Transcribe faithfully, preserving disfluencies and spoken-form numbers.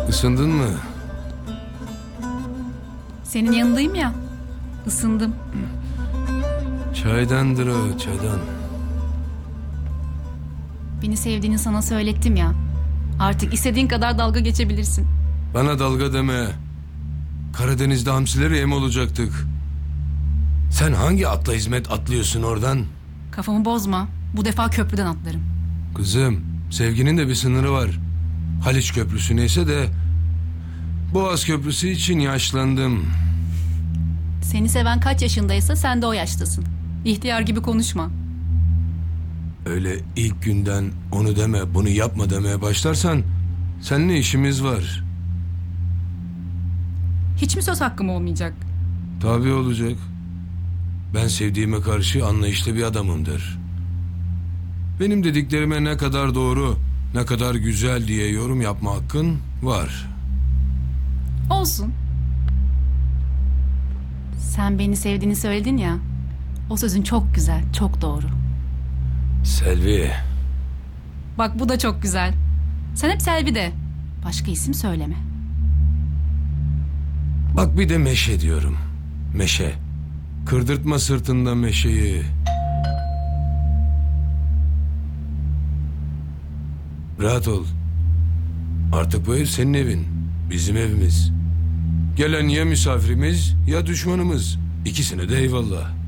Isındın mı? Senin yanındayım ya. Isındım. Çaydandır o, çaydan. Beni sevdiğini sana söylettim ya. Artık istediğin kadar dalga geçebilirsin. Bana dalga deme. Karadeniz'de hamsileri yem olacaktık. Sen hangi atla hizmet atlıyorsun oradan? Kafamı bozma. Bu defa köprüden atlarım. Kızım, sevginin de bir sınırı var. Haliç Köprüsü neyse de Boğaz Köprüsü için yaşlandım. Seni seven kaç yaşındaysa sen de o yaştasın. İhtiyar gibi konuşma. Öyle ilk günden onu deme, bunu yapma demeye başlarsan seninle işimiz var. Hiç mi söz hakkım olmayacak? Tabii olacak. Ben sevdiğime karşı anlayışlı bir adamımdır. Benim dediklerime ne kadar doğru, ne kadar güzel diye yorum yapma hakkın var. Olsun. Sen beni sevdiğini söyledin ya. O sözün çok güzel, çok doğru. Selvi, Bak bu da çok güzel. Sen hep Selvi de. Başka isim söyleme. bak bir de meşe diyorum. Meşe. Kırdırtma sırtında meşeyi. Rahat ol. Artık bu ev senin evin. Bizim evimiz. Gelen ya misafirimiz ya düşmanımız. İkisine de eyvallah.